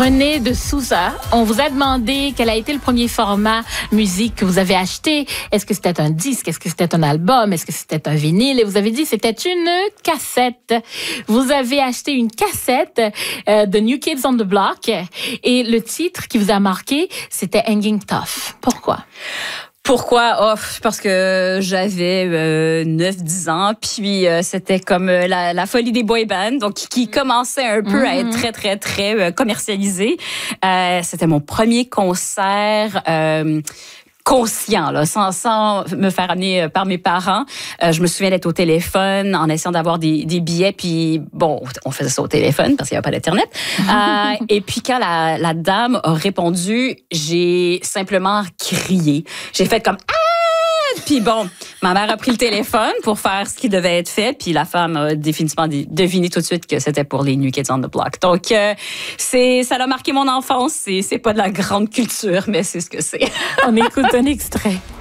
René de Souza, on vous a demandé quel a été le premier format musique que vous avez acheté. Est-ce que c'était un disque? Est-ce que c'était un album? Est-ce que c'était un vinyle? Et vous avez dit que c'était une cassette. Vous avez acheté une cassette de New Kids on the Block et le titre qui vous a marqué, c'était Hanging Tough. Pourquoi? Pourquoi? Parce que j'avais 9-10 ans, puis c'était comme la folie des boy bands, donc qui commençait un peu à être très, très, très commercialisé. C'était mon premier concert conscient, là, sans me faire amener par mes parents. Je me souviens d'être au téléphone en essayant d'avoir des billets, puis bon, on faisait ça au téléphone parce qu'il n'y avait pas d'Internet. Et puis quand la dame a répondu, j'ai simplement crié. J'ai fait comme « Ah! » Puis bon, ma mère a pris le téléphone pour faire ce qui devait être fait, puis la femme a définitivement deviné tout de suite que c'était pour les New Kids on the Block. Donc, ça a marqué mon enfance. C'est pas de la grande culture, mais c'est ce que c'est. On écoute un extrait.